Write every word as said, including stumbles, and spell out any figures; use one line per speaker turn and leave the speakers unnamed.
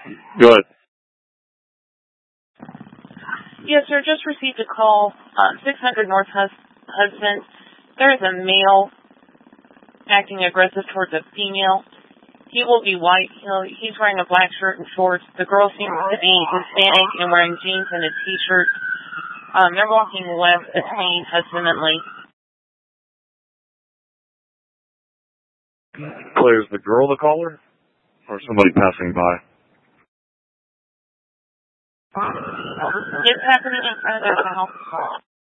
Go ahead.
Yes, sir. Just received a call. Uh, six hundred North Hus- Hudson. There is a male acting aggressive towards a female. He will be white. He'll, he's wearing a black shirt and shorts. The girl seems to be Hispanic and wearing jeans and a T-shirt. Um, they're walking left between Hudson and Lee.
Claire, is the girl the caller? Or somebody passing by?
It's happening in front of their house.